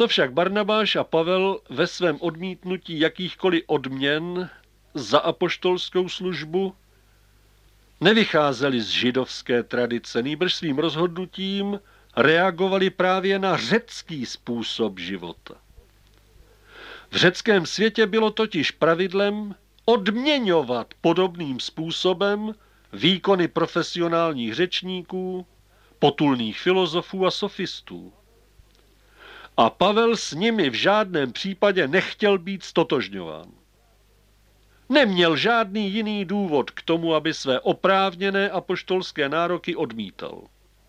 Přesto však Barnabáš a Pavel ve svém odmítnutí jakýchkoliv odměn za apoštolskou službu nevycházeli z židovské tradice, nýbrž svým rozhodnutím reagovali právě na řecký způsob života. V řeckém světě bylo totiž pravidlem odměňovat podobným způsobem výkony profesionálních řečníků, potulných filozofů a sofistů. A Pavel s nimi v žádném případě nechtěl být stotožňován. Neměl žádný jiný důvod k tomu, aby své oprávněné apoštolské nároky odmítal.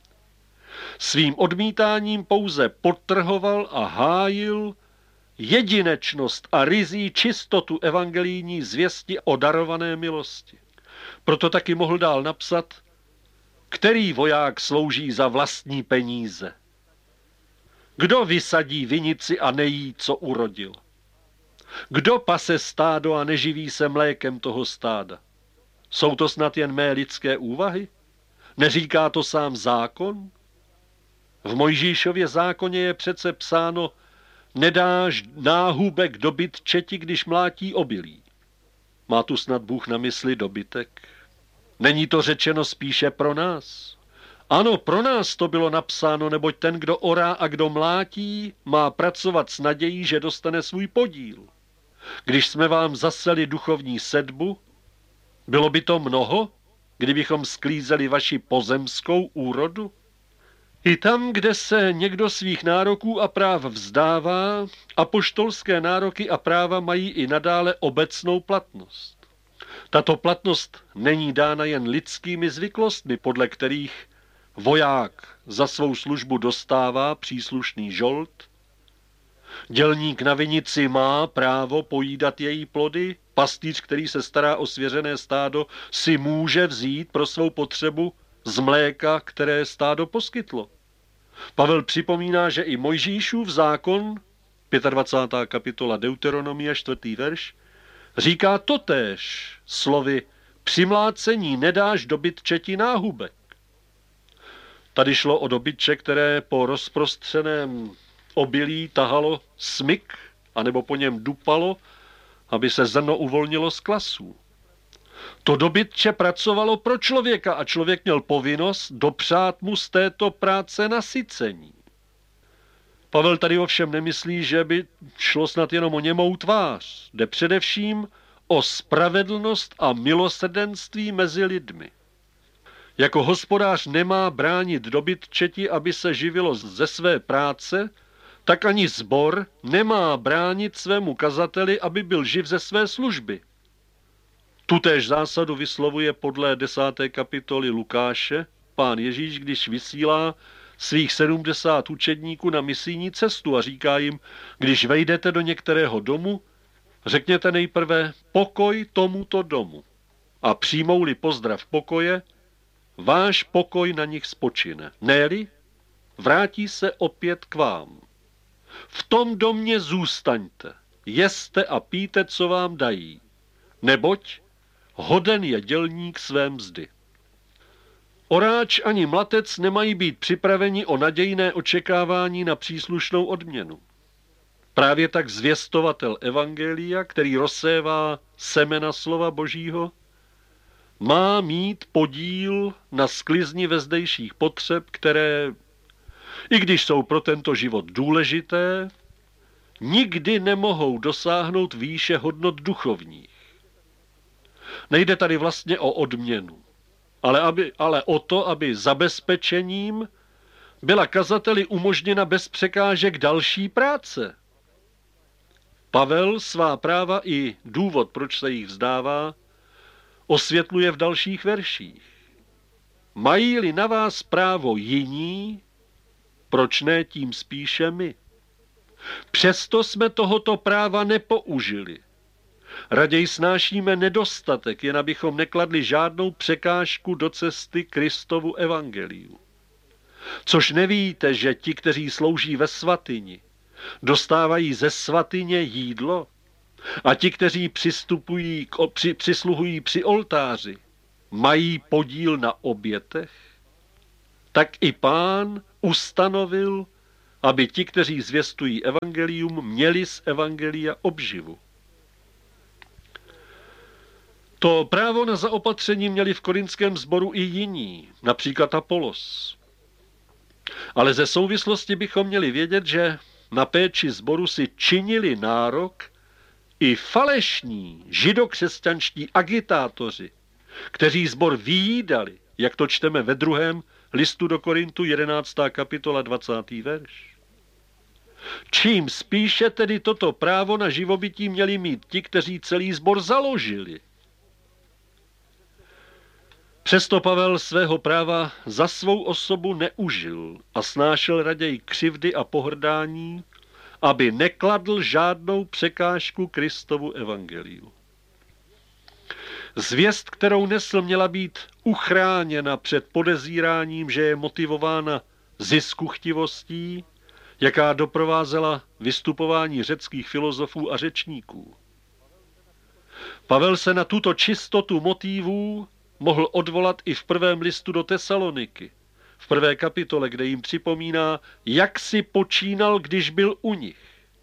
Svým odmítáním pouze podtrhoval a hájil jedinečnost a ryzí čistotu evangelijní zvěsti o darované milosti. Proto taky mohl dál napsat, který voják slouží za vlastní peníze. Kdo vysadí vinici a nejí, co urodil? Kdo pase stádo a neživí se mlékem toho stáda? Jsou to snad jen mé lidské úvahy? Neříká to sám zákon? V Mojžíšově zákoně je přece psáno, nedáš náhubek dobytčeti, když mlátí obilí. Má tu snad Bůh na mysli dobytek? Není to řečeno spíše pro nás? Ano, pro nás to bylo napsáno, neboť ten, kdo orá a kdo mlátí, má pracovat s nadějí, že dostane svůj podíl. Když jsme vám zaseli duchovní sedbu, bylo by to mnoho, kdybychom sklízeli vaši pozemskou úrodu? I tam, kde se někdo svých nároků a práv vzdává, apoštolské nároky a práva mají i nadále obecnou platnost. Tato platnost není dána jen lidskými zvyklostmi, podle kterých voják za svou službu dostává příslušný žolt, dělník na vinici má právo pojídat její plody, pastýř, který se stará o svěřené stádo, si může vzít pro svou potřebu z mléka, které stádo poskytlo. Pavel připomíná, že i Mojžíšův zákon, 25. kapitola Deuteronomia, 4. verš, říká totéž slovy při mlácení nedáš dobytčeti náhubek. Tady šlo o dobytče, které po rozprostřeném obilí tahalo smyk, anebo po něm dupalo, aby se zrno uvolnilo z klasů. To dobytče pracovalo pro člověka a člověk měl povinnost dopřát mu z této práce nasycení. Pavel tady ovšem nemyslí, že by šlo snad jenom o němou tvář. Jde především o spravedlnost a milosrdenství mezi lidmi. Jako hospodář nemá bránit dobytčeti, aby se živilo ze své práce, tak ani sbor nemá bránit svému kazateli, aby byl živ ze své služby. Tutéž zásadu vyslovuje podle 10. kapitoly Lukáše Pán Ježíš, když vysílá svých 70 učedníků na misijní cestu a říká jim, když vejdete do některého domu, řekněte nejprve pokoj tomuto domu a přijmou-li pozdrav pokoje, váš pokoj na nich spočine. Ne-li, vrátí se opět k vám. V tom domě zůstaňte, jeste a píte, co vám dají, neboť hoden je dělník své mzdy. Oráč ani mlatec nemají být připraveni o nadějné očekávání na příslušnou odměnu. Právě tak zvěstovatel evangelia, který rozsévá semena slova Božího, má mít podíl na sklizni vezdejších potřeb, které, i když jsou pro tento život důležité, nikdy nemohou dosáhnout výše hodnot duchovních. Nejde tady vlastně o odměnu, ale o to, aby zabezpečením byla kazateli umožněna bez překážek další práce. Pavel svá práva i důvod, proč se jich vzdává, osvětluje v dalších verších. Mají-li na vás právo jiní, proč ne tím spíše my? Přesto jsme tohoto práva nepoužili. Raději snášíme nedostatek, jen abychom nekladli žádnou překážku do cesty Kristovu evangeliu. Což nevíte, že ti, kteří slouží ve svatyni, dostávají ze svatyně jídlo a ti, kteří přisluhují při oltáři, mají podíl na obětech? Tak i Pán ustanovil aby ti, kteří zvěstují evangelium, měli z evangelia obživu. To právo na zaopatření měli v korinském sboru i jiní, například Apolos. Ale ze souvislosti bychom měli vědět, že na péči sboru si činili nárok i falešní židokřesťanští agitátoři, kteří sbor vyjídali, jak to čteme ve 2. listu do Korintu, 11. kapitola, 20. verš. Čím spíše tedy toto právo na živobytí měli mít ti, kteří celý sbor založili. Přesto Pavel svého práva za svou osobu neužil a snášel raději křivdy a pohrdání, aby nekladl žádnou překážku Kristovu evangeliu. Zvěst, kterou nesl, měla být uchráněna před podezíráním, že je motivována ziskuchtivostí, jaká doprovázela vystupování řeckých filozofů a řečníků. Pavel se na tuto čistotu motivů mohl odvolat i v 1. listu do Tesaloniky, v 1. kapitole, kde jim připomíná, jak si počínal, když byl u nich.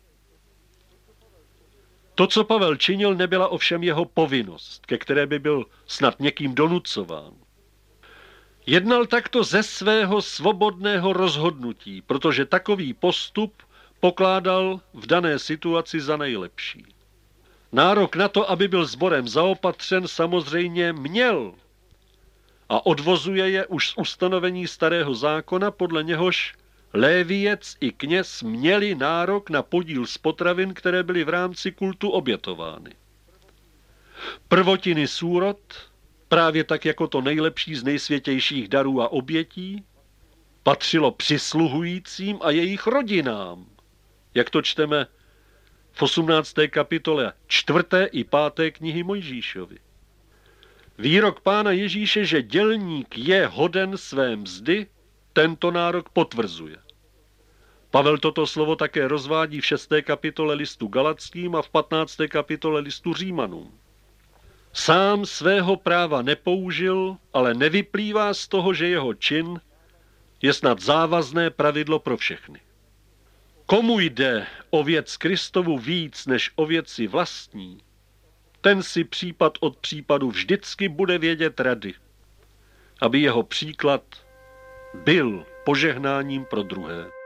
To, co Pavel činil, nebyla ovšem jeho povinnost, ke které by byl snad někým donucován. Jednal takto ze svého svobodného rozhodnutí, protože takový postup pokládal v dané situaci za nejlepší. Nárok na to, aby byl sborem zaopatřen, samozřejmě měl a odvozuje je už z ustanovení Starého zákona, podle něhož léviec i kněz měli nárok na podíl z potravin, které byly v rámci kultu obětovány. Prvotiny súrod, právě tak jako to nejlepší z nejsvětějších darů a obětí, patřilo přisluhujícím a jejich rodinám, jak to čteme v 18. kapitole 4. i 5. knihy Mojžíšovi. Výrok Pána Ježíše, že dělník je hoden své mzdy, tento nárok potvrzuje. Pavel toto slovo také rozvádí v 6. kapitole listu Galatským a v 15. kapitole listu Římanům. Sám svého práva nepoužil, ale nevyplývá z toho, že jeho čin je snad závazné pravidlo pro všechny. Komu jde o věc Kristovu víc než o věci vlastní, ten si případ od případu vždycky bude vědět rady, aby jeho příklad byl požehnáním pro druhé.